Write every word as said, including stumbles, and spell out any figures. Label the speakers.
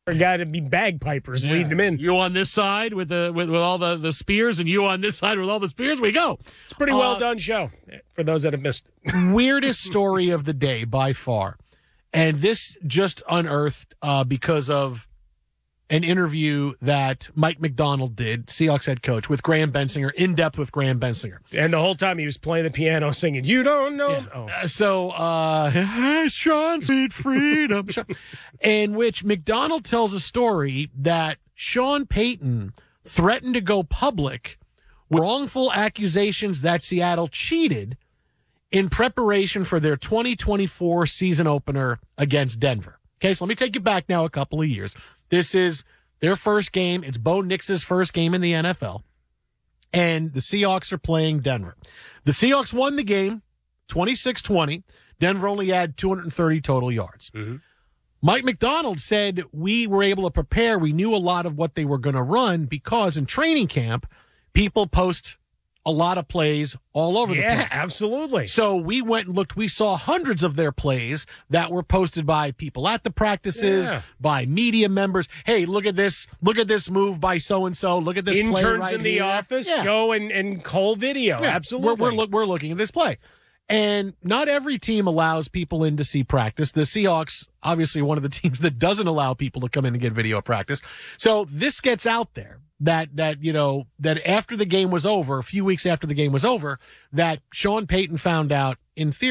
Speaker 1: A guy to be bagpipers,
Speaker 2: Yeah.
Speaker 1: lead them in.
Speaker 2: You on this side with the with, with all the, the spears, and you on this side with all the spears. We go.
Speaker 1: It's a pretty well
Speaker 2: Uh,
Speaker 1: done show for those that have missed it.
Speaker 2: Weirdest story of the day by far. And this just unearthed uh, because of an interview that Mike McDonald did, Seahawks head coach, with Graham Bensinger, in depth with Graham Bensinger.
Speaker 1: And the whole time he was playing the piano, singing, "You don't know."
Speaker 2: Yeah.
Speaker 1: Oh.
Speaker 2: Uh, so, uh, hey, Sean, sweet freedom. In which McDonald tells a story that Sean Payton threatened to go public with wrongful accusations that Seattle cheated in preparation for their twenty twenty-four season opener against Denver. Okay, so let me take you back now a couple of years. This is their first game. It's Bo Nix's first game in the N F L. And the Seahawks are playing Denver. The Seahawks won the game twenty-six twenty. Denver only had two hundred thirty total yards.
Speaker 1: Mm-hmm.
Speaker 2: Mike McDonald said we were able to prepare. We knew a lot of what they were going to run because in training camp, people post a lot of plays all over the
Speaker 1: Yeah,
Speaker 2: place.
Speaker 1: absolutely.
Speaker 2: So we went and looked. We saw hundreds of their plays that were posted by people at the practices,
Speaker 1: Yeah.
Speaker 2: by media members. Hey, look at this. Look at this move by so-and-so. Look at this play
Speaker 1: Interns
Speaker 2: right
Speaker 1: in the
Speaker 2: here.
Speaker 1: office
Speaker 2: Yeah.
Speaker 1: go and, and call video.
Speaker 2: Yeah,
Speaker 1: Absolutely.
Speaker 2: We're, we're, look, we're looking at this play. And not every team allows people in to see practice. The Seahawks, obviously one of the teams that doesn't allow people to come in and get video practice. So this gets out there that, that, you know, that after the game was over, a few weeks after the game was over, that Sean Payton found out in theory